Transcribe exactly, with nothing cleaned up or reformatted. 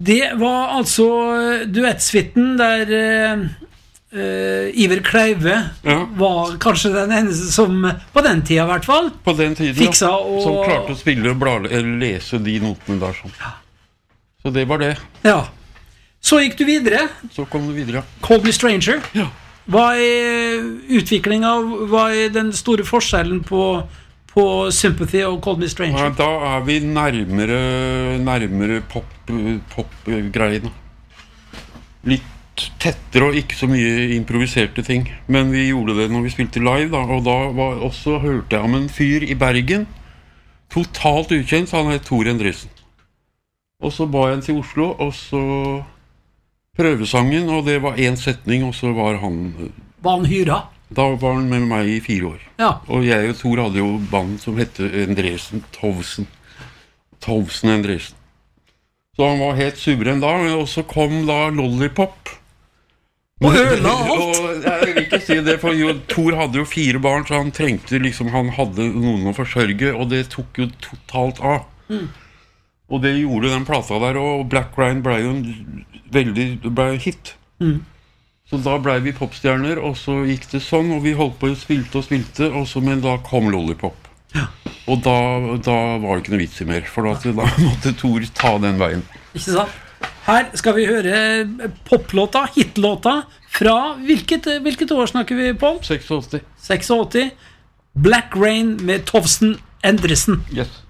Det var altså duettsvitten der uh, uh, Iver Kleive ja. Var kanskje den eneste som, på den tida I hvert fall, på den tiden, fiksa ja. og... Som klarte å spille og bla, eller lese de notene der sånn. Ja. Så det var det. Ja. Så gikk du videre. Så kom du videre, ja. Call Me Stranger. Ja. Hva er utviklingen, hva er den store forskjellen på på Sympathy og Call Me Stranger? Ja, da er vi nærmere, nærmere pop, pop-greiene. Litt tettere og ikke så mye improviserte ting. Men vi gjorde det når vi spilte live, da. Og da var også, hørte jeg om en fyr I Bergen, totalt ukjent, han het Tor Endresen. Og så ba jeg han til Oslo, og så prøvesangen, og det var en setning, og så var han... Var han hyra? Da var han med meg I fire år. Ja. Og jeg og Tor hadde jo band som hette Endresen Tovsen. Tovsen Endresen. Så han var helt suveren da, og så kom da Lollipop. Og øla alt! Og jeg vil ikke si det, for jo, Tor hadde jo fire barn, så han trengte liksom, han hadde noen å forsørge, og det tok jo totalt av. Mm. Og det gjorde den plata der, og Black Rain ble jo en veldig, ble en hit. Mm. Så da ble vi popstjerner, og så gikk det sånn, og vi holdt på og spilte og spilte, og så, men da kom Lollipop. Ja. Og da, da var det ikke noe vits I mer, for da, da måtte Tor ta den veien. Ikke sant? Her skal vi høre poplåta, hitlåta, fra hvilket, hvilket år snakker vi på? åttiseks. åttiseks. Black Rain med Tovsen Endresen. Yes.